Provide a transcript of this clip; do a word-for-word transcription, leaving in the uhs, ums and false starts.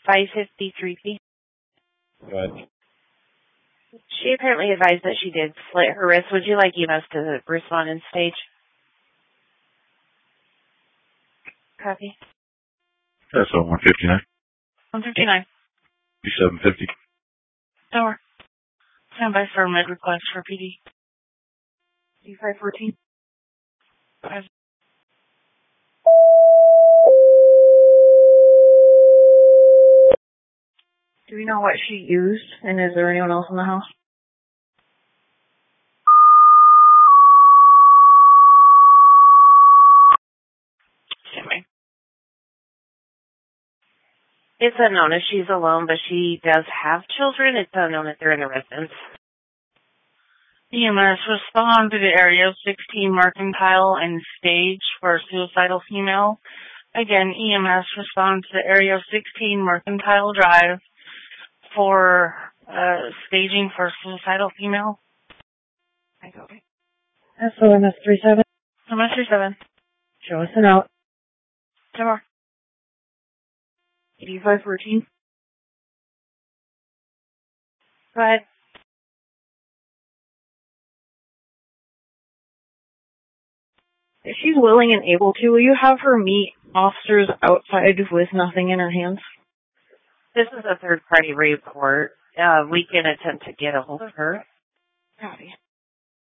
five fifty-three P. Go ahead. She apparently advised that she did slit her wrist. Would you like E M S to respond in stage? Copy. That's on one fifty-nine. one fifty-nine. seven fifty. Tower. Stand by for med request for P D. D five fourteen. Five. Do we know what she used, and is there anyone else in the house? Stand by. It's unknown if she's alone, but she does have children. It's unknown if they're in the residence. E M S, respond to the area sixteen Mercantile and stage for suicidal female. Again, E M S, respond to the area sixteen Mercantile Drive for uh, staging for suicidal female. Okay. S O M S thirty-seven. M S thirty-seven. Show us an out. Come on. eighty-five fourteen. Go ahead. If she's willing and able to, will you have her meet officers outside with nothing in her hands? This is a third-party report. Uh, we can attempt to get a hold of her. Copy.